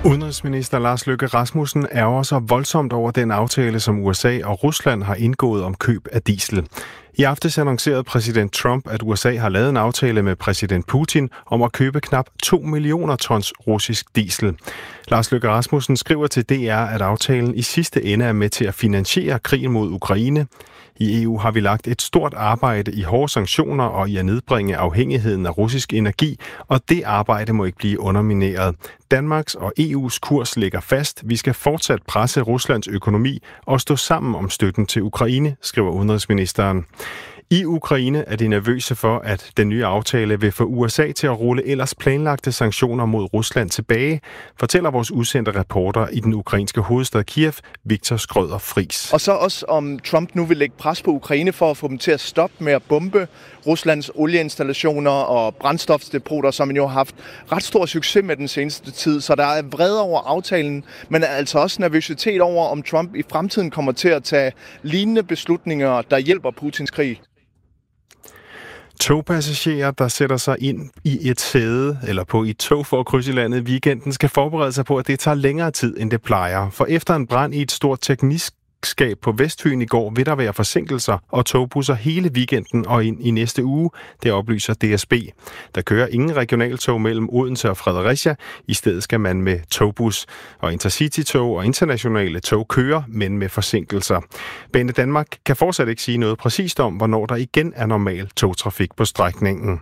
Udenrigsminister Lars Løkke Rasmussen ærger sig voldsomt over den aftale, som USA og Rusland har indgået om køb af diesel. I aftes annoncerede præsident Trump, at USA har lavet en aftale med præsident Putin om at købe knap 2 millioner tons russisk diesel. Lars Løkke Rasmussen skriver til DR, at aftalen i sidste ende er med til at finansiere krigen mod Ukraine. I EU har vi lagt et stort arbejde i hårde sanktioner og i at nedbringe afhængigheden af russisk energi, og det arbejde må ikke blive undermineret. Danmarks og EU's kurs ligger fast. Vi skal fortsat presse Ruslands økonomi og stå sammen om støtten til Ukraine, skriver udenrigsministeren. I Ukraine er de nervøse for, at den nye aftale vil få USA til at rulle ellers planlagte sanktioner mod Rusland tilbage, fortæller vores udsendte reporter i den ukrainske hovedstad Kiev, Viktor Skrøder Friis. Og så også om Trump nu vil lægge pres på Ukraine for at få dem til at stoppe med at bombe Ruslands olieinstallationer og brændstofsdepoter, som man jo har haft ret stor succes med den seneste tid. Så der er vrede over aftalen, men altså også nervøsitet over, om Trump i fremtiden kommer til at tage lignende beslutninger, der hjælper Putins krig. Togpassagerer, der sætter sig ind i et sæde eller på et tog for at krydse landet i weekenden, skal forberede sig på, at det tager længere tid, end det plejer. For efter en brand i et stort teknisk på Vestfyn i går vil der være forsinkelser og togbusser hele weekenden og ind i næste uge, det oplyser DSB. Der kører ingen regionaltog mellem Odense og Fredericia. I stedet skal man med togbus, og intercity-tog og internationale tog kører, men med forsinkelser. Banedanmark kan fortsat ikke sige noget præcist om, hvornår der igen er normal togtrafik på strækningen.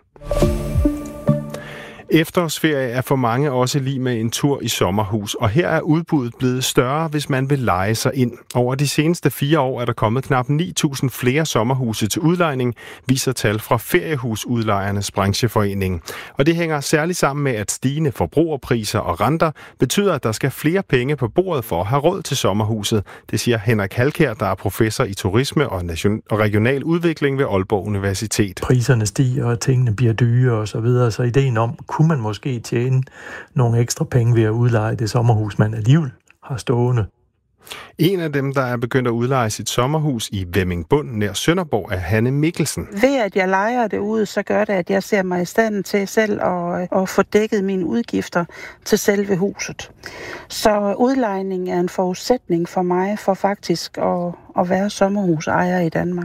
Efterårsferie er for mange også lige med en tur i sommerhus, og her er udbuddet blevet større, hvis man vil leje sig ind. Over de seneste 4 år er der kommet knap 9.000 flere sommerhuse til udlejning, viser tal fra Feriehusudlejernes brancheforening. Og det hænger særligt sammen med, at stigende forbrugerpriser og renter betyder, at der skal flere penge på bordet for at have råd til sommerhuset. Det siger Henrik Halkær, der er professor i turisme og regional udvikling ved Aalborg Universitet. Priserne stiger, og tingene bliver dyre og så videre, så ideen om, kunne man måske tjene nogle ekstra penge ved at udleje det sommerhus, man alligevel har stående. En af dem, der er begyndt at udleje sit sommerhus i Vemmingbund nær Sønderborg, er Hanne Mikkelsen. Ved at jeg lejer det ud, så gør det, at jeg ser mig i stand til selv at få dækket mine udgifter til selve huset. Så udlejning er en forudsætning for mig for faktisk at være sommerhusejer i Danmark.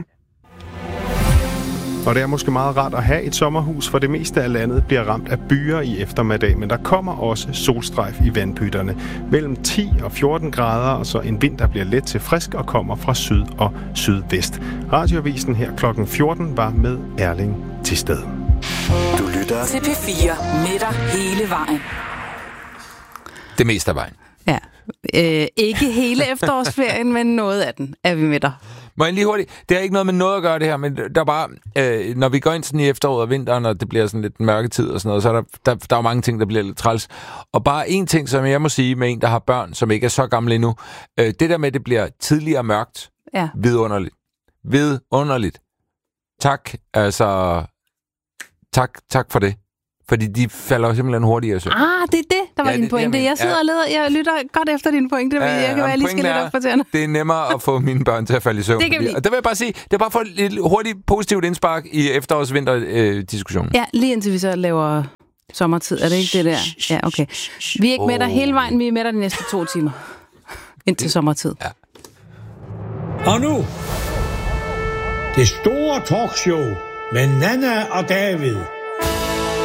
Og det er måske meget rart at have et sommerhus, for det meste af landet bliver ramt af byer i eftermiddag, men der kommer også solstrejf i vandpytterne. Mellem 10 og 14 grader, og så en vind, der bliver let til frisk og kommer fra syd og sydvest. Radioavisen her klokken 14 var med Erling Tisted. Du lytter til P4 med dig hele vejen. Det meste af vejen. Ja. Ikke hele efterårsferien, men noget af den er vi med dig. Må jeg lige hurtigt? Det har ikke noget med noget at gøre det her, men der er bare, når vi går ind sådan i efteråret og vinteren, og det bliver sådan lidt mørketid og sådan noget, så er der er mange ting, der bliver lidt træls. Og bare en ting, som jeg må sige med en, der har børn, som ikke er så gamle endnu, det der med, at det bliver tidligere mørkt, ja. Vidunderligt. Tak, altså, tak for det. Fordi de falder simpelthen hurtigere. Så. Det er det, der var din pointe. Jeg sidder og leder, jeg lytter godt efter din pointe, men jeg kan være lige skal lidt op for tæerne. Det er nemmere at få mine børn til at falde i søvn. Det kan vi lide. Og der vil jeg bare sige, det er bare for et hurtigt positivt indspark i efterårs-vinter-diskussionen. Ja, lige indtil vi så laver sommertid. Er det ikke det der? Ja, okay. Vi er ikke med dig hele vejen, vi er med dig de næste 2 timer. Indtil sommertid. Ja. Og nu, det store talkshow med Nanna og David.